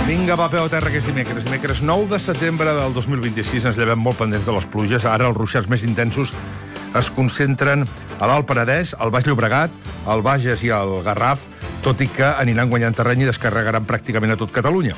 Vinga, va, peu a terra, que és dimecres. Dimecres 9 de setembre del 2026. Ens llevem molt pendents de les pluges. Ara els ruixats més intensos es concentren a l'Alt Penedès, al Baix Llobregat, al Bages i al Garraf, tot i que aniran guanyant terreny i descarregaran pràcticament a tot Catalunya.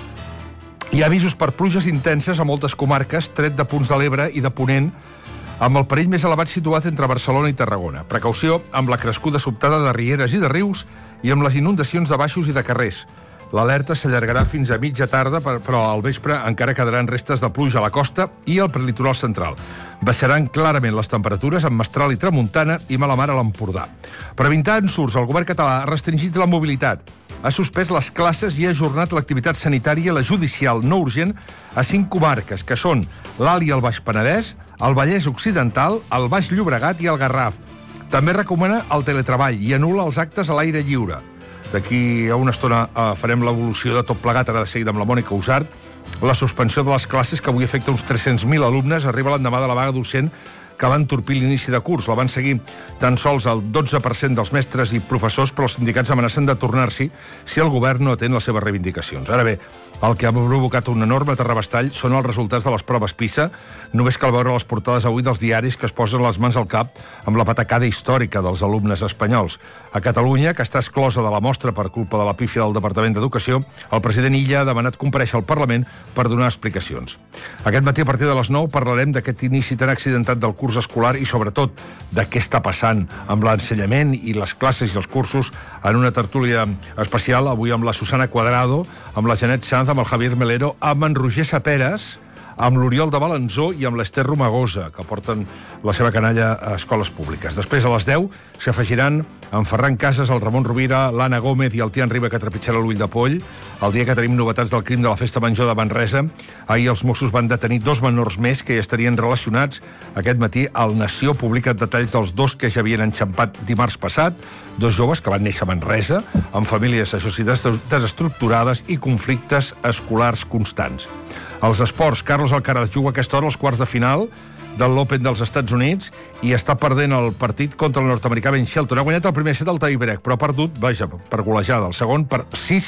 Hi ha avisos per pluges intenses a moltes comarques, tret de punts de l'Ebre i de Ponent, amb el perill més elevat situat entre Barcelona i Tarragona. Precaució amb la crescuda sobtada de rieres i de rius i amb les inundacions de baixos i de carrers. L'alerta s'allargarà fins a mitja tarda, però al vespre encara quedaran restes de pluja a la costa i al prelitoral central. Baixaran clarament les temperatures amb mestral i tramuntana i mala mar a l'Empordà. Per evitar ensurts, el govern català ha restringit la mobilitat, ha suspès les classes i ha ajornat l'activitat sanitària i la judicial no urgent a 5 comarques, que són l'Alt i el Baix Penedès, el Vallès Occidental, el Baix Llobregat i el Garraf. També recomana el teletreball i anul·la els actes a l'aire lliure. D'aquí a una estona farem l'evolució de tot plegat, ara de seguida amb la Mònica Usart. La suspensió de les classes, que avui afecta uns 300.000 alumnes, arriba l'endemà de la vaga docent que va entorpir l'inici de curs. La van seguir tan sols el 12% dels mestres i professors, però els sindicats amenacen de tornar-s'hi si el govern no atén les seves reivindicacions. Ara bé, el que ha provocat un enorme terrabastall són els resultats de les proves PISA. Només cal veure les portades avui dels diaris que es posen les mans al cap amb la patacada històrica dels alumnes espanyols. A Catalunya, que està exclosa de la mostra per culpa de la pífia del Departament d'Educació, el president Illa ha demanat comparèixer al Parlament per donar explicacions. Aquest matí, a partir de les 9, parlarem d'aquest inici tan accidentat del curs escolar i, sobretot, de què està passant amb l'ensenyament i les classes i els cursos en una tertúlia especial, avui amb la Susana Cuadrado, amb la Janet Sanz, amb el Javier Melero, amb en Roger Saperas, amb l'Oriol de Balanzó i amb l'Ester Romagosa, que porten la seva canalla a escoles públiques. Després, a les 10, s'afegiran en Ferran Casas, el Ramon Rovira, l'Anna Gómez i el Tian Riba, que trepitjarà l'ull de poll. El dia que tenim novetats del crim de la Festa Major de Manresa, ahir els Mossos van detenir 2 menors més que hi estarien relacionats. Aquest matí, el Nació publica detalls dels 2 que ja havien enxampat dimarts passat, 2 joves que van néixer a Manresa, amb famílies, això sí, desestructurades i conflictes escolars constants. Els esports, Carlos Alcaraz juga a aquesta hora als quarts de final del l'Open dels Estats Units i està perdent el partit contra el nord-americà Ben Shelton. Ha guanyat el primer set al tie-break, però ha perdut, per golejada, el segon per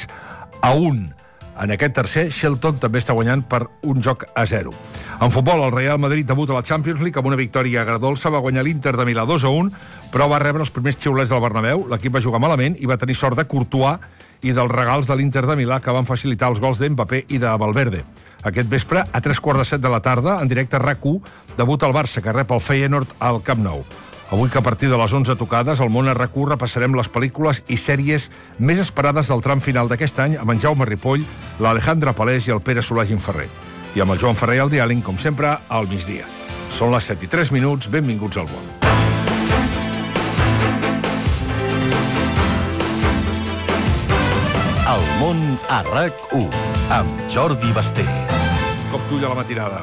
6-1. En aquest tercer, Shelton també està guanyant per un joc a 0. En futbol, el Real Madrid debuta a la Champions League amb una victòria agradolça, va guanyar l'Inter de Milà 2-1, però va rebre els primers xiulets del Bernabéu. L'equip va jugar malament i va tenir sort de Courtois i dels regals de l'Inter de Milà, que van facilitar els gols d'Mbappé i de Valverde. Aquest vespre, a 3:45 de la tarda, en directe a RAC1, debuta el Barça, que rep el Feyenoord al Camp Nou. Avui, que a partir de les 11 tocades, al Món a RAC1 repassarem les pel·lícules i sèries més esperades del tram final d'aquest any amb en Jaume Ripoll, l'Alejandra Palés i el Pere Solà-Ginferrer. I amb el Joan Ferrer al diàleg, com sempre, al migdia. Són les 7:03, benvinguts al món. El món a RAC1, amb Jordi Basté. Cop d'ull a la matinada.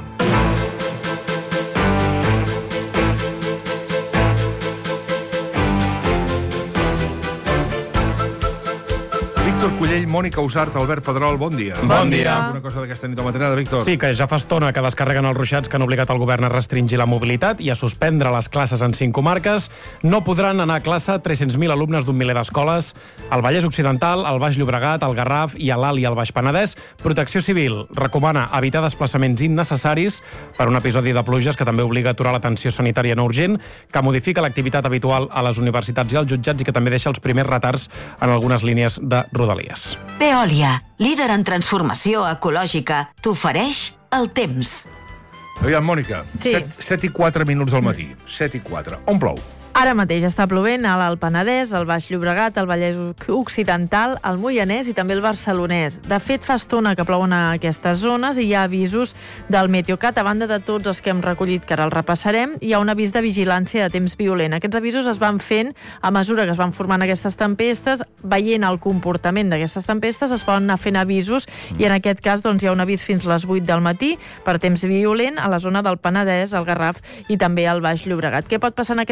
Víctor Cullell, Mònica Usart, Albert Pedrol, bon dia. Bon dia. Alguna cosa d'aquesta nit a matinada, Víctor? Sí, que ja fa estona que descarreguen els ruixats que han obligat el govern a restringir la mobilitat i a suspendre les classes en 5 comarques. No podran anar a classe 300.000 alumnes d'un miler d'escoles al Vallès Occidental, al Baix Llobregat, al Garraf i a l'Alt i al Baix Penedès. Protecció Civil recomana evitar desplaçaments innecessaris per un episodi de pluges que també obliga a aturar l'atenció sanitària no urgent, que modifica l'activitat habitual a les universitats i als jutjats i que també deixa els primers retards en algunes línies de Rodalies. Veolia, líder en transformació ecològica, t'ofereix el temps. Aviam, Mònica, Sí. 7:04 del matí. 7:04. On plou? Ara mateix està plovent a l'Alt Penedès, al Baix Llobregat, al Vallès Occidental, al Moianès i també al Barcelonès. De fet, fa estona que plouen a aquestes zones i hi ha avisos del Meteocat. A banda de tots els que hem recollit, que ara els repassarem, hi ha un avís de vigilància de temps violent. Aquests avisos es van fent a mesura que es van formant aquestes tempestes. Veient el comportament d'aquestes tempestes, es poden anar fent avisos i en aquest cas hi ha un avís fins les 8 del matí per temps violent a la zona del Penedès, el Garraf i també al Baix Llobregat. Què pot passar en aquestes zones?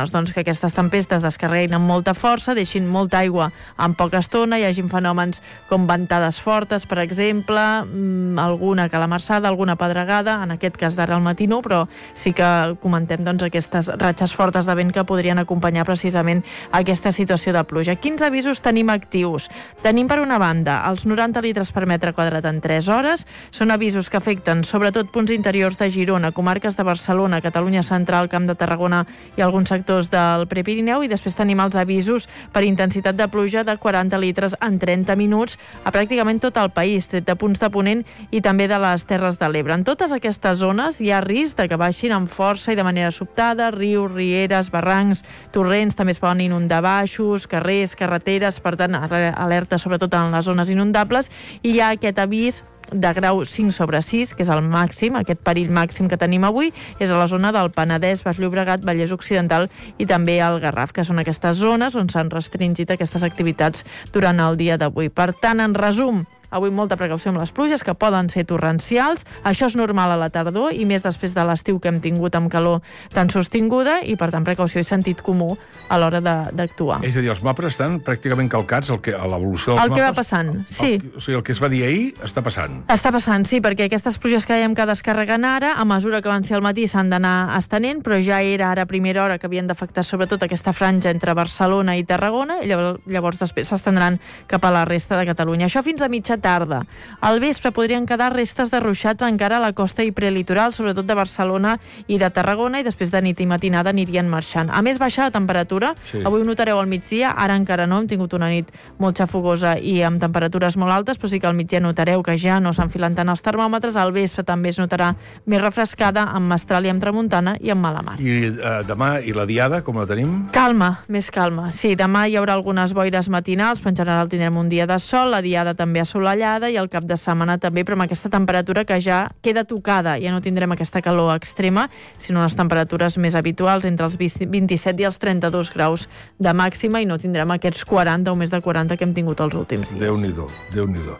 zones? Doncs que aquestes tempestes descarreguin amb molta força, deixin molta aigua en poca estona, hi hagin fenòmens com ventades fortes, per exemple, alguna calamarsada, alguna pedregada, en aquest cas d'ara al matí no, però sí que comentem doncs, aquestes ratxes fortes de vent que podrien acompanyar precisament aquesta situació de pluja. Quins avisos tenim actius? Tenim per una banda els 90 litres per metre quadrat en 3 hores, són avisos que afecten sobretot punts interiors de Girona, comarques de Barcelona, Catalunya Central, Camp de Tarragona i alguns sectors del Prepirineu, i després tenim els avisos per intensitat de pluja de 40 litres en 30 minuts a pràcticament tot el país, tret de punts de Ponent i també de les Terres de l'Ebre. En totes aquestes zones hi ha risc de que baixin amb força i de manera sobtada rius, rieres, barrancs, torrents, també es poden inundar baixos, carrers, carreteres, per tant, alerta sobretot en les zones inundables, i hi ha aquest avís de grau 5/6, que és el màxim, aquest perill màxim que tenim avui, és a la zona del Penedès, Baix Llobregat, Vallès Occidental i també el Garraf, que són aquestes zones on s'han restringit aquestes activitats durant el dia d'avui. Per tant, en resum, avui molta precaució amb les pluges, que poden ser torrencials. Això és normal a la tardor i més després de l'estiu que hem tingut amb calor tan sostinguda, i per tant precaució i sentit comú a l'hora d'actuar. És a dir, els mapes estan pràcticament calcats a l'evolució dels mapes. El que va passant, sí. O sigui, el que es va dir ahir està passant. Està passant, sí, perquè aquestes pluges que dèiem que descarreguen ara, a mesura que van ser al matí s'han d'anar estenent, però ja era ara a primera hora que havien d'afectar sobretot aquesta franja entre Barcelona i Tarragona, i llavors després s'estendran cap a la resta de Catalunya. Això fins a mitja tarda. Al vespre podrien quedar restes de ruixats encara a la costa i prelitoral, sobretot de Barcelona i de Tarragona, i després de nit i matinada anirien marxant. A més, baixa la temperatura. Sí. Avui ho notareu al migdia, ara encara no, hem tingut una nit molt xafogosa i amb temperatures molt altes, però sí que al migdia notareu que ja no s'enfilen tant els termòmetres. Al vespre també es notarà més refrescada, amb mestral i amb tramuntana i amb mala mar. I demà, i la diada, com la tenim? Calma, més calma. Sí, demà hi haurà algunes boires matinals, però en general tindrem un dia de sol, la diada també assolellada i el cap de setmana també, però amb aquesta temperatura que ja queda tocada. Ja no tindrem aquesta calor extrema, sinó unes temperatures més habituals entre els 27 i els 32 graus de màxima, i no tindrem aquests 40 o més de 40 que hem tingut els últims dies. Déu-n'hi-do, Déu-n'hi-do.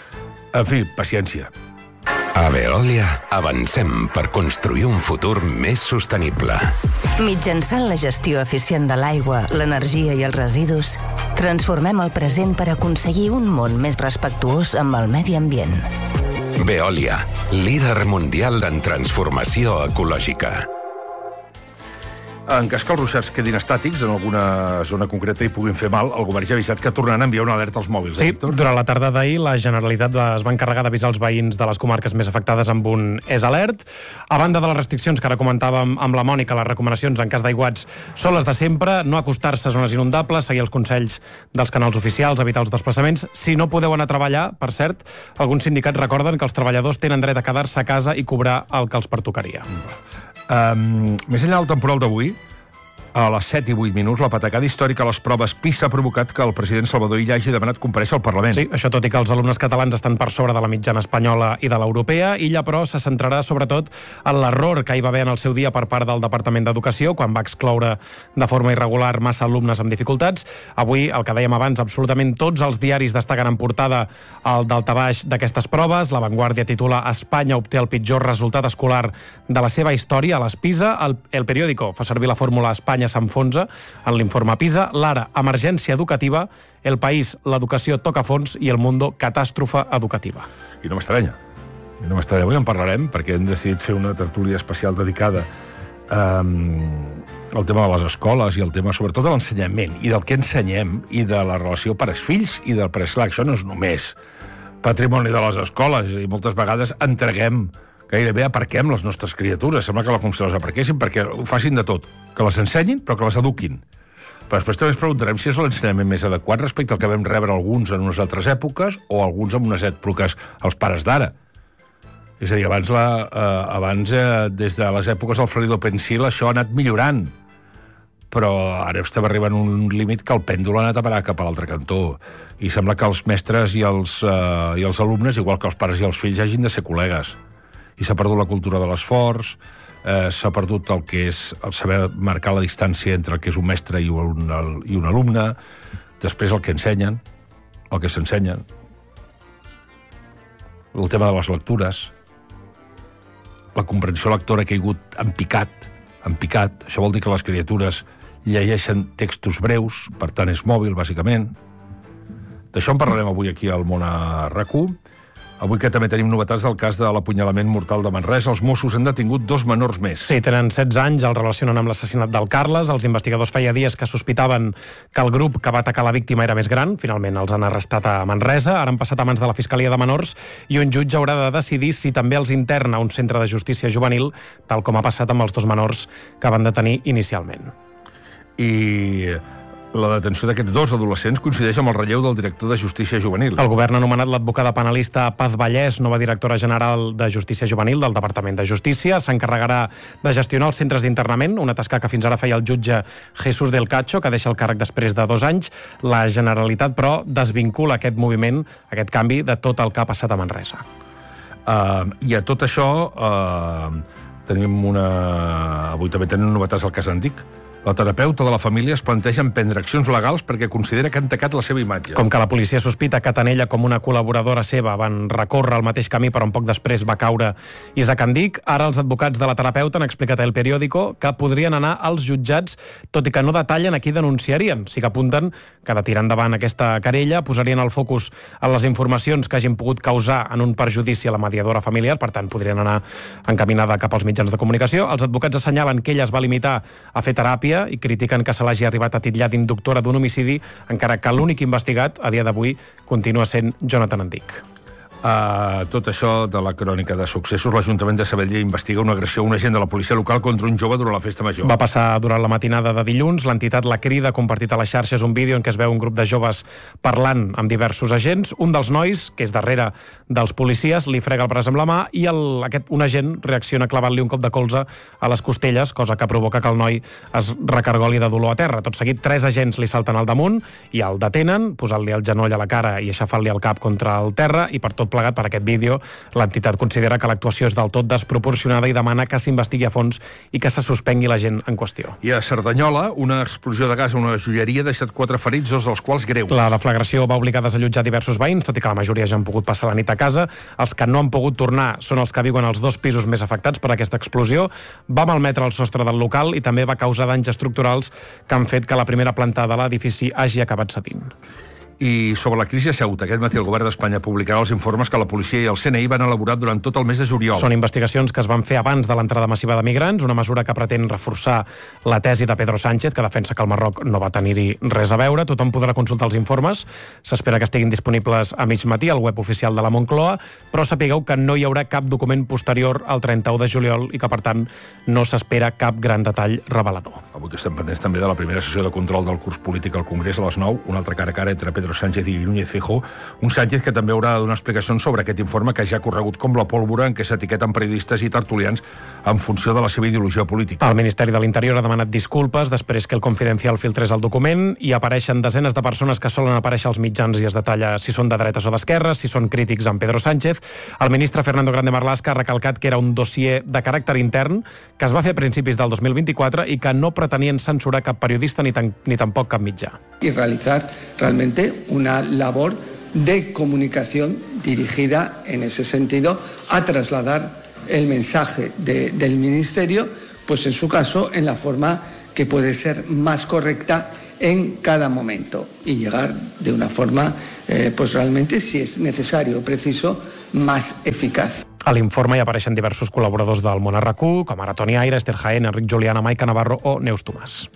En fi, paciència. A Veolia avancem per construir un futur més sostenible. Mitjançant la gestió eficient de l'aigua, l'energia i els residus, transformem el present per aconseguir un món més respectuós amb el medi ambient. Veolia, líder mundial en transformació ecològica. En cas que els ruixats quedin estàtics en alguna zona concreta i puguin fer mal, el govern ja ha avisat que tornaran a enviar una alerta als mòbils. Sí, durant la tarda d'ahir la Generalitat es va encarregar d'avisar els veïns de les comarques més afectades amb un EsAlert. A banda de les restriccions que ara comentàvem amb la Mònica, les recomanacions en cas d'aiguats són les de sempre: no acostar-se a zones inundables, seguir els consells dels canals oficials, evitar els desplaçaments. Si no podeu anar a treballar, per cert, alguns sindicats recorden que els treballadors tenen dret a quedar-se a casa i cobrar el que els pertocaria. Més enllà del temporal d'avui, a les 7 i 8 minuts, la patacada històrica a les proves PISA ha provocat que el president Salvador Illa hagi demanat comparèixer al Parlament. Sí, això tot i que els alumnes catalans estan per sobre de la mitjana espanyola i de l'europea. Illa, però, se centrarà sobretot en l'error que hi va haver en el seu dia per part del Departament d'Educació, quan va excloure de forma irregular massa alumnes amb dificultats. Avui, el que dèiem abans, absolutament tots els diaris destaquen en portada el daltabaix d'aquestes proves. La Vanguardia titula «Espanya obté el pitjor resultat escolar de la seva història a les PISA». El Periódico fa servir la fórmula «Espanya s'enfonsa» en l'informe PISA. L'Ara, emergència educativa. El País, l'educació toca fons. I El Mundo, catàstrofe educativa. I no m'estranya. Avui en parlarem, perquè hem decidit fer una tertúlia especial dedicada al tema de les escoles i el tema, sobretot, de l'ensenyament i del que ensenyem i de la relació pares-fills i del preescolar. Això no és només patrimoni de les escoles, i moltes vegades entreguem, gairebé aparquem les nostres criatures. Sembla que com si les aparquessin, perquè ho facin de tot. Que les ensenyin, però que les eduquin. Però després també ens preguntarem si és l'ensenyament més adequat respecte al que vam rebre alguns en unes altres èpoques o alguns en unes èpoques als pares d'ara. És a dir, abans des de les èpoques del Florido Pensil, això ha anat millorant. Però ara estem arribant a un límit que el pèndol ha anat a parar cap a l'altre cantó. I sembla que els mestres i els alumnes, igual que els pares i els fills, hagin de ser col·legues. I s'ha perdut la cultura de l'esforç, s'ha perdut el que és el saber marcar la distància entre el que és un mestre i un alumne, després el que ensenyen, el que s'ensenyen, el tema de les lectures, la comprensió lectora que ha caigut en picat. Això vol dir que les criatures llegeixen textos breus, per tant és mòbil, bàsicament. D'això en parlarem avui aquí al Món a RAC1. Avui que també tenim novetats del cas de l'apunyalament mortal de Manresa. Els Mossos han detingut 2 menors més. Sí, tenen 16 anys, el relacionen amb l'assassinat del Carles. Els investigadors feia dies que sospitaven que el grup que va atacar la víctima era més gran. Finalment els han arrestat a Manresa. Ara han passat a mans de la Fiscalia de Menors i un jutge haurà de decidir si també els interna a un centre de justícia juvenil, tal com ha passat amb els 2 menors que van detenir inicialment. I la detenció d'aquests 2 adolescents coincideix amb el relleu del director de Justícia Juvenil. El govern ha nomenat l'advocada penalista Paz Vallès, nova directora general de Justícia Juvenil del Departament de Justícia. S'encarregarà de gestionar els centres d'internament, una tasca que fins ara feia el jutge Jesús del Cacho, que deixa el càrrec després de 2 anys. La Generalitat, però, desvincula aquest moviment, aquest canvi, de tot el que ha passat a Manresa. I a tot això tenim avui també tenim novetats al cas Antic. La terapeuta de la família es planteja emprendre accions legals perquè considera que han tacat la seva imatge. Com que la policia sospita que tant ella com una col·laboradora seva van recórrer el mateix camí però un poc després va caure Isaac Andic, ara els advocats de la terapeuta han explicat a El Periódico que podrien anar als jutjats, tot i que no detallen a qui denunciarien. Sí que apunten que de tirar endavant aquesta querella posarien el focus en les informacions que hagin pogut causar en un perjudici a la mediadora familiar, per tant podrien anar encaminada cap als mitjans de comunicació. Els advocats assenyalen que ella es va limitar a fer teràpia i critiquen que se l'hagi arribat a titllar d'inductora d'un homicidi, encara que l'únic investigat a dia d'avui continua sent Jonathan Andic. Tot això de la crònica de successos, l'Ajuntament de Sabadell investiga una agressió a un agent de la policia local contra un jove durant la festa major. Va passar durant la matinada de dilluns. L'entitat La Crida ha compartit a les xarxes un vídeo en què es veu un grup de joves parlant amb diversos agents. Un dels nois, que és darrere dels policies, li frega el braç amb la mà i un agent reacciona clavant-li un cop de colze a les costelles, cosa que provoca que el noi es recargoli de dolor a terra. Tot seguit, 3 agents li salten al damunt i el detenen, posant-li el genoll a la cara i aixafant-li el cap contra el terra, i per tot plegat, per aquest vídeo, l'entitat considera que l'actuació és del tot desproporcionada i demana que s'investigui a fons i que se suspengui la gent en qüestió. I a Cerdanyola, una explosió de gas a una joieria ha deixat 4 ferits, 2 dels quals greus. La deflagració va obligar a desallotjar diversos veïns, tot i que la majoria ja han pogut passar la nit a casa. Els que no han pogut tornar són els que viuen als 2 pisos més afectats per aquesta explosió. Va malmetre el sostre del local i també va causar danys estructurals que han fet que la primera planta de l'edifici hagi acabat cedint. I sobre la crisi a Ceuta, aquest matí el govern d'Espanya publicarà els informes que la policia i el CNI van elaborar durant tot el mes de juliol. Són investigacions que es van fer abans de l'entrada massiva de migrants, una mesura que pretén reforçar la tesi de Pedro Sánchez, que defensa que el Marroc no va tenir-hi res a veure. Tothom podrà consultar els informes. S'espera que estiguin disponibles a mig matí al web oficial de la Moncloa, però sapigueu que no hi haurà cap document posterior al 31 de juliol i que, per tant, no s'espera cap gran detall revelador. Avui que estem pendents també de la primera sessió de control del curs polític al Congrés a les 9, un altre cara a cara entre Pedro Sánchez i Núñez Feijóo, un Sánchez que també haurà de donar explicacions sobre aquest informe que ja ha corregut com la pólvora, en què s'etiqueten periodistes i tertulians en funció de la seva ideologia política. El Ministeri de l'Interior ha demanat disculpes després que el Confidencial filtrés el document i apareixen desenes de persones que solen aparèixer als mitjans i es detalla si són de dretes o d'esquerres, si són crítics amb Pedro Sánchez. El ministre Fernando Grande Marlaska ha recalcat que era un dossier de caràcter intern que es va fer a principis del 2024 i que no pretenien censurar cap periodista ni tampoc cap mitjà. Y realizar realmente una labor de comunicación dirigida en ese sentido a trasladar el mensaje del Ministerio, pues en su caso, en la forma que puede ser más correcta en cada momento y llegar de una forma, pues realmente, si es necesario o preciso, más eficaz. A l'informe hi apareixen diversos col·laboradors del Món a RAC1, com ara Toni Aire, Esther Jaén, Enric Juliana, Maica Navarro o Neus Tomàs.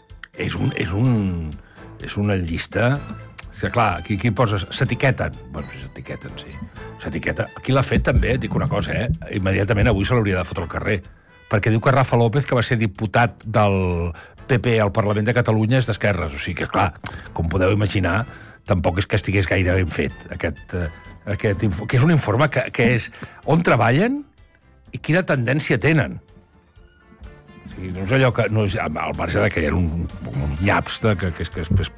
És una llista... Que, clar, aquí poses... S'etiqueten. Bueno, s'etiqueten, sí. S'etiqueta. Aquí l'ha fet també, dic una cosa, immediatament avui se l'hauria de fotre al carrer. Perquè diu que Rafa López, que va ser diputat del PP al Parlament de Catalunya, és d'esquerres. O sigui que, clar, com podeu imaginar, tampoc és que estigués gaire ben fet, aquest informe, que és un informe que és on treballen i quina tendència tenen. O sigui, no és allò que... No és, al marge que hi ha un nyaps que és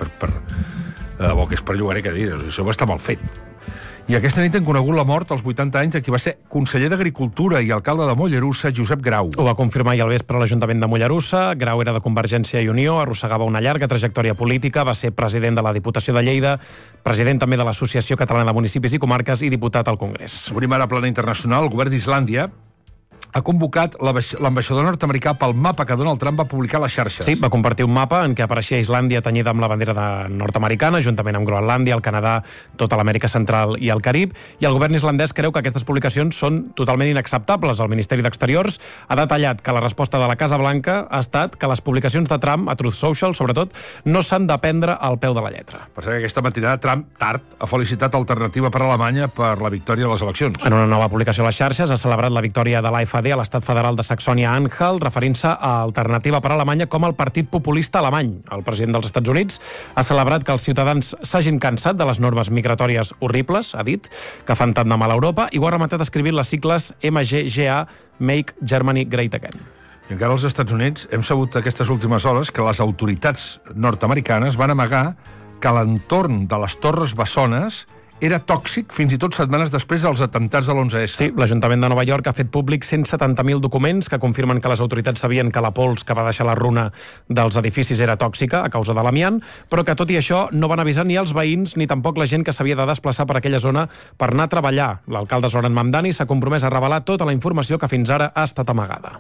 per llogaré, que dir, això va estar mal fet. I aquesta nit han conegut la mort als 80 anys de qui va ser conseller d'Agricultura i alcalde de Mollerussa, Josep Grau. Ho va confirmar ahir al vespre l'Ajuntament de Mollerussa. Grau era de Convergència i Unió, arrossegava una llarga trajectòria política, va ser president de la Diputació de Lleida, president també de l'Associació Catalana de Municipis i Comarques i diputat al Congrés. Obrim ara plana internacional. El govern d'Islàndia ha convocat l'ambaixador nord-americà pel mapa que Donald Trump va publicar a les xarxes. Sí, va compartir un mapa en què apareixia Islàndia tenyida amb la bandera nord-americana, juntament amb Groenlàndia, el Canadà, tota l'Amèrica Central i el Carib, i el govern islandès creu que aquestes publicacions són totalment inacceptables. El Ministeri d'Exteriors ha detallat que la resposta de la Casa Blanca ha estat que les publicacions de Trump a Truth Social, sobretot, no s'han de prendre al peu de la lletra. Per cert, aquesta matinada Trump, tard, ha felicitat Alternativa per Alemanya per la victòria a les eleccions. En una nova publicació a les xarxes ha celebrat la victòria de l'AfD a l'estat federal de Saxònia-Anhalt, referint-se a Alternativa per Alemanya com el partit populista alemany. El president dels Estats Units ha celebrat que els ciutadans s'hagin cansat de les normes migratòries horribles, ha dit, que fan tant de mal a Europa, i ho ha rematat escrivint les sigles MGGA, Make Germany Great Again. I encara als Estats Units hem sabut aquestes últimes hores que les autoritats nord-americanes van amagar que l'entorn de les Torres Bessones era tòxic fins i tot setmanes després dels atemptats de l'11S. Sí, l'Ajuntament de Nova York ha fet públic 170.000 documents que confirmen que les autoritats sabien que la pols que va deixar la runa dels edificis era tòxica a causa de l'amiant, però que tot i això no van avisar ni els veïns ni tampoc la gent que s'havia de desplaçar per aquella zona per anar a treballar. L'alcalde Zoran Mamdani s'ha compromès a revelar tota la informació que fins ara ha estat amagada.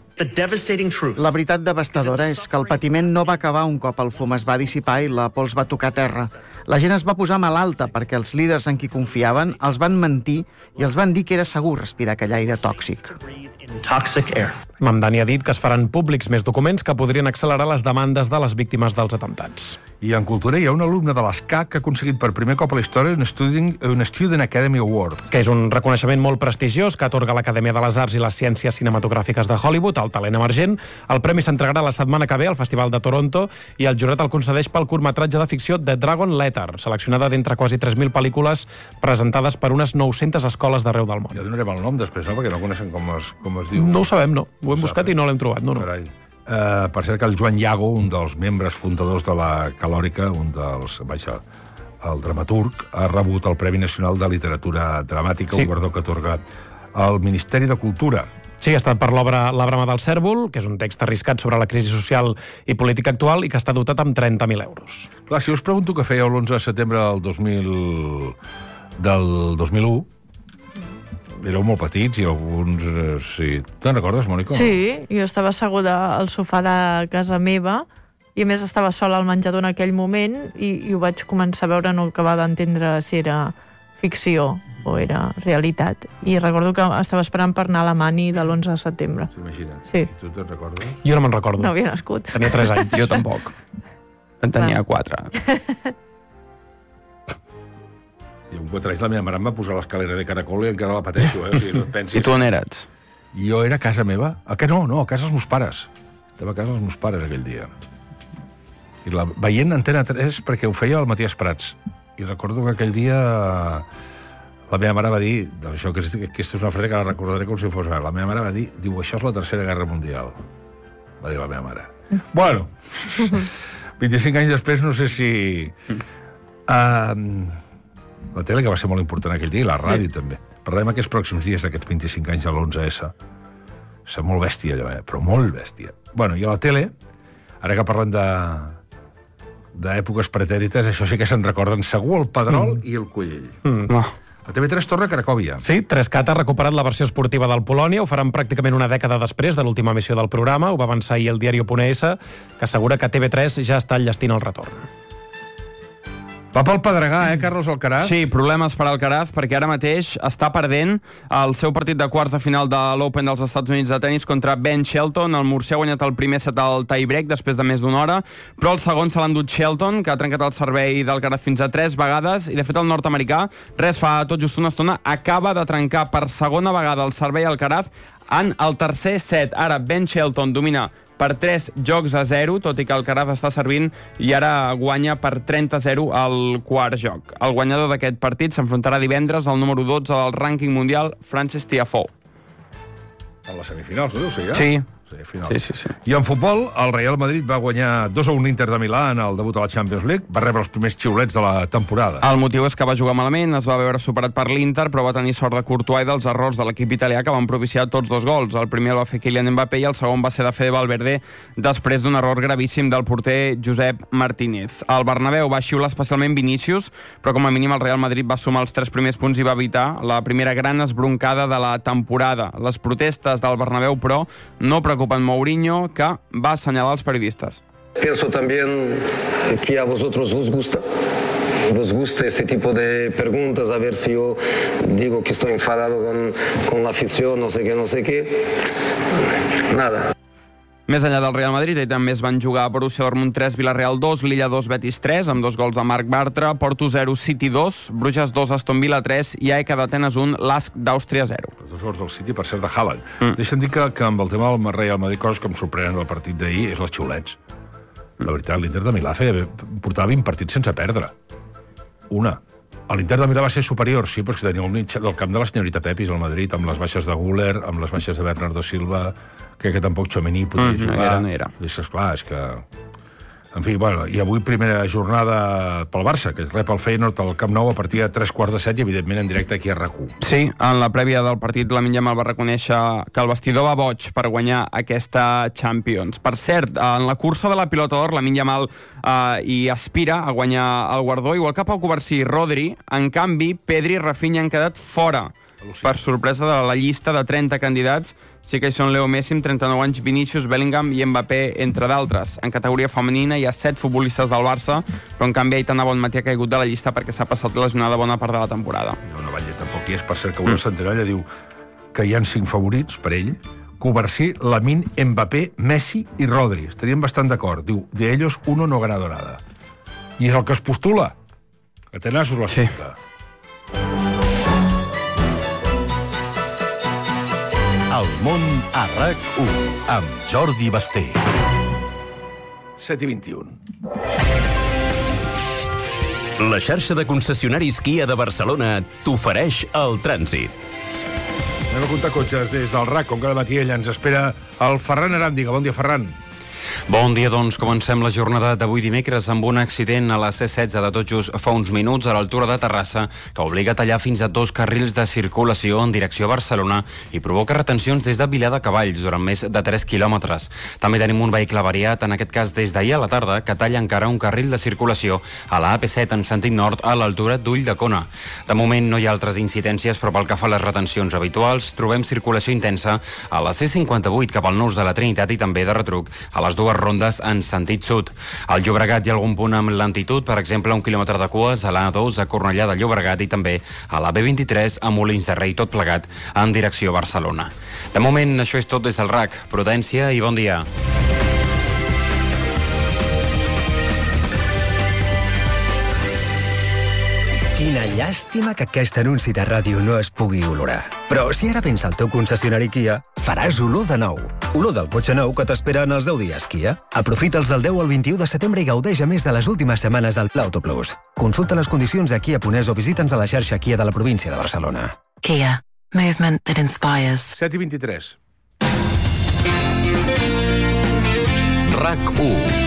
La veritat devastadora és que el patiment no va acabar un cop el fum es va dissipar i la pols va tocar terra. La gent es va posar malalta perquè els líders en qui confiaven els van mentir i els van dir que era segur respirar aquell aire tòxic. Mamdani ha dit que es faran públics més documents que podrien accelerar les demandes de les víctimes dels atemptats. I en cultura hi ha un alumne de l'ESCAC que ha aconseguit per primer cop a la història un Student Academy Award. Que és un reconeixement molt prestigiós que atorga l'Acadèmia de les Arts i les Ciències Cinematogràfiques de Hollywood, el talent emergent. El premi s'entregarà la setmana que ve al Festival de Toronto i el jurat el concedeix pel curtmetratge de ficció The Dragon Letter, seleccionada d'entre quasi 3.000 pel·lícules presentades per unes 900 escoles d'arreu del món. Ja donarem el nom després, no? Perquè no coneixen com es diu. No ho sabem, no. Ho hem buscat i no l'hem trobat. No. Carai. Per cert que el Joan Iago, un dels membres fundadors de la Calòrica, el dramaturg, ha rebut el Premi Nacional de Literatura Dramàtica, un guardó que atorga el Ministeri de Cultura. Sí, ha estat per l'obra La brama del cèrvol, que és un text arriscat sobre la crisi social i política actual i que està dotat amb 30.000 euros. Clar, si us pregunto què fèieu l'11 de setembre del 2001, éreu molt petits i alguns... sí. Te'n recordes, Mònica? Sí, jo estava asseguda al sofà de casa meva i a més estava sola al menjador en aquell moment i ho vaig començar a veure, no acabava d'entendre si era ficció o era realitat. I recordo que estava esperant per anar a la mani de l'11 de setembre. S'imagina. Sí. I tu te'n recordes? Jo no me'n recordo. No havia nascut. Tenia 3 anys. Jo tampoc. En tenia 4. I amb 4 anys la meva mare em va posar l'escalera de caracol i encara la pateixo, O sigui, no et pensis. I tu on eres? Jo era a casa meva. A què no? No, a casa dels meus pares. Estava a casa dels meus pares aquell dia. I veient Antena 3 perquè ho feia el Matías Prats. I recordo que aquell dia la meva mare va dir, això que aquesta és una frase que la recordaré com si fos ara, la meva mare va dir, això és la Tercera Guerra Mundial. Va dir la meva mare. Bueno, 25 anys després no sé si... la tele, que va ser molt important aquell dia, i la ràdio també. Parlem aquests pròxims dies d'aquests 25 anys de l'11S. És molt bèstia allò, però molt bèstia. Bueno, i a la tele, ara que parlem d'èpoques pretèrites, això sí que se'n recorden segur el Pedrol i el Collell. A TV3 torna a Cracòvia. Sí, 3CAT ha recuperat la versió esportiva del Polònia, ho faran pràcticament una dècada després de l'última emissió del programa, ho va avançar ahir el diario.es, que assegura que TV3 ja està enllestint el retorn. Va pel pedregar, Carlos Alcaraz? Sí, problemes per Alcaraz, perquè ara mateix està perdent el seu partit de quarts de final de l'Open dels Estats Units de tenis contra Ben Shelton. El murcià ha guanyat el primer set al tie-break després de més d'una hora, però el segon se l'ha endut Shelton, que ha trencat el servei d'Alcaraz fins a 3 vegades, i de fet el nord-americà, fa tot just una estona, acaba de trencar per segona vegada el servei Alcaraz en el tercer set. Ara Ben Shelton domina per 3 jocs a 0, tot i que Alcaraz està servint i ara guanya per 30-0 al quart joc. El guanyador d'aquest partit s'enfrontarà divendres al número 12 del rànquing mundial, Frances Tiafoe. En les semifinals, no deu ser ja? Sí, Sí. I en futbol, el Real Madrid va guanyar 2-1 l'Inter de Milà en el debut a la Champions League, va rebre els primers xiulets de la temporada. El motiu és que va jugar malament, es va veure superat per l'Inter, però va tenir sort de Courtois i dels errors de l'equip italià que van propiciar tots 2 gols. El primer el va fer Kylian Mbappé i el segon va ser de Fede Valverde després d'un error gravíssim del porter Josep Martínez. El Bernabéu va xiular especialment Vinícius, però com a mínim el Real Madrid va sumar els 3 primers punts i va evitar la primera gran esbroncada de la temporada. Les protestes del Bernabéu, però, no preocupen Mourinho, que va assenyalar els periodistas. Pienso también que a vosotros os gusta este tipo de preguntas, a ver si yo digo que estoy enfadado con la afición, no sé qué. Nada. Més enllà del Real Madrid, també es van jugar Borussia Dortmund 3, Villarreal 2, Lilla 2, Betis 3, amb 2 gols de Marc Bartra, Porto 0, City 2, Bruges 2, Aston Villa 3 i AEK d'Atenes 1, LASK d'Àustria 0. Els 2 gols del City, per cert, de Haaland. Deixa'm dir que amb el tema del Real Madrid, coses que em sorprenen del partit d'ahir és les xiulets. La veritat, l'Inter de Milà portava 20 partits sense perdre. Una. L'Inter de Milà va ser superior, sí, perquè tenia el mig del camp de la senyorita Pepis, al Madrid, amb les baixes de Güler, amb les baixes de Bernardo Silva, que tampoc Tchouaméni podia jugar. No era. És clar, és que... En fi, bueno, i avui primera jornada pel Barça, que rep el Feyenoord al Camp Nou a partir de 3:15 i, evidentment, en directe aquí a RAC1. Sí, en la prèvia del partit, Lamine Yamal va reconèixer que el vestidor va boig per guanyar aquesta Champions. Per cert, en la cursa de la pilota d'or, Lamine Yamal hi aspira a guanyar el guardó, igual que Pau Cubarsí i Rodri. En canvi, Pedri i Rafinha han quedat fora. Per sorpresa de la llista de 30 candidats, sí que hi són Leo Messi amb 39 anys, Vinícius, Bellingham i Mbappé, entre d'altres. En categoria femenina hi ha 7 futbolistes del Barça, però en canvi Aitana Bonmatí ha caigut de la llista perquè s'ha passat lesionada bona part de la temporada. No, Valle tampoc hi és, per cert, que una centenalla diu que hi ha 5 favorits per ell: Cubarsí, Lamine, Mbappé, Messi i Rodri. Estarien bastant d'acord. Diu, de ellos uno no ganado nada. I és el que es postula. Que tenaços la cinta. El món a RAC1 amb Jordi Basté. 7:21. La xarxa de concessionaris Kia de Barcelona t'ofereix el trànsit. Anem a comptar cotxes des del RAC, com cada matí ell ens espera el Ferran Aràndiga. Bon dia, Ferran. Bon dia, doncs comencem la jornada d'avui dimecres amb un accident a la C16 de tot just fa uns minuts a l'altura de Terrassa que obliga a tallar fins a 2 carrils de circulació en direcció a Barcelona i provoca retencions des de Vilar de Cavalls durant més de 3 quilòmetres. També tenim un vehicle variat, en aquest cas des d'ahir a la tarda, que talla encara un carril de circulació a la AP7 en sentit nord a l'altura d'Ulldecona. De moment no hi ha altres incidències, però pel que fa a les retencions habituals, trobem circulació intensa a la C58 cap al Nus de la Trinitat i també de retruc a les 2 rondes en sentit sud. Al Llobregat hi ha algun punt amb lentitud, per exemple, 1 quilòmetre de cues a l'A2 a Cornellà de Llobregat i també a la B23 a Molins de Rei, tot plegat en direcció a Barcelona. De moment, això és tot des del RAC. Prudència i bon dia. Quina llàstima que aquest anunci de ràdio no es pugui olorar. Però si ara vens al teu concessionari Kia, faràs olor de nou. Olor del cotxe nou que t'espera en els 10 dies Kia. Aprofita'ls del 10 al 21 de setembre i gaudeix a més de les últimes setmanes del Pla Auto Plus. Consulta les condicions a Kia.es o visita'ns a la xarxa Kia de la província de Barcelona. Kia. Movement that inspires. 7:23. RAC1.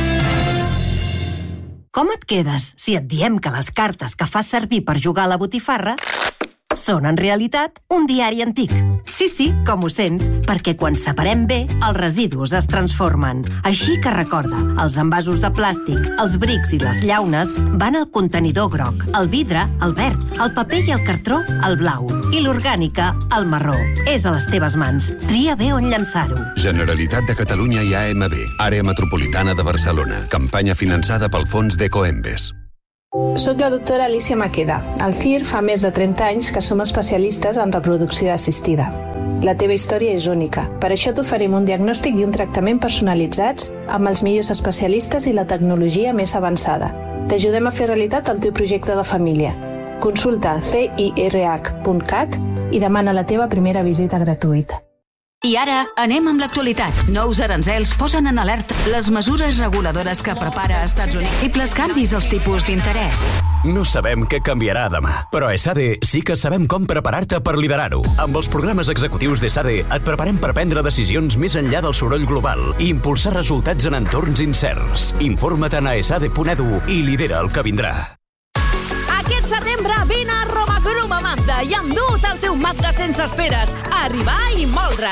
Com et quedes si et diem que les cartes que fas servir per jugar a la botifarra són, en realitat, un diari antic? Sí, com ho sents, perquè quan separem bé, els residus es transformen. Així que recorda, els envasos de plàstic, els brics i les llaunes van al contenidor groc, el vidre, el verd, el paper i el cartró, el blau, i l'orgànica, el marró. És a les teves mans. Tria bé on llançar-ho. Generalitat de Catalunya i AMB, Àrea Metropolitana de Barcelona. Campanya finançada pel Fons d'Ecoembes. Soc la doctora Alicia Maqueda. Al CIR fa més de 30 anys que som especialistes en reproducció assistida. La teva història és única. Per això t'oferim un diagnòstic i un tractament personalitzats amb els millors especialistes i la tecnologia més avançada. T'ajudem a fer realitat el teu projecte de família. Consulta cirh.cat i demana la teva primera visita gratuïta. I ara anem amb l'actualitat. Nous aranzels posen en alerta les mesures reguladores que prepara Estats Units i els canvis als tipus d'interès. No sabem què canviarà demà, però a ESADE sí que sabem com preparar-te per liderar-ho. Amb els programes executius d'ESADE et preparem per prendre decisions més enllà del soroll global i impulsar resultats en entorns incerts. Informa't a esade.edu i lidera el que vindrà. Aquest setembre vine a Roma Grum a Mazda i endut el teu Mazda sense esperes. Arribar i moldre.